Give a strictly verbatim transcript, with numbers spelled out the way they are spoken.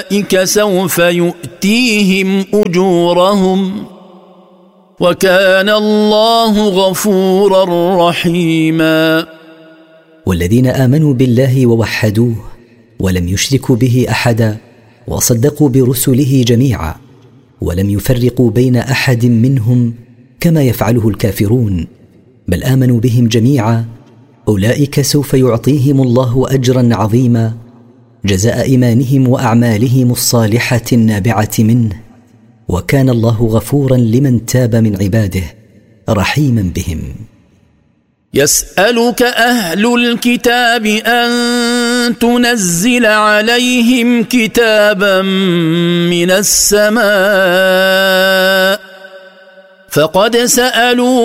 سوف يؤتيهم أجورهم وكان الله غفورا رحيما. والذين آمنوا بالله ووحدوه ولم يشركوا به أحدا وصدقوا برسله جميعا ولم يفرقوا بين أحد منهم كما يفعله الكافرون، بل آمنوا بهم جميعا، أولئك سوف يعطيهم الله أجرا عظيما جزاء إيمانهم وأعمالهم الصالحة النابعة منه، وكان الله غفورا لمن تاب من عباده رحيما بهم. يسألك أهل الكتاب أن تنزل عليهم كتابا من السماء فقد سألوا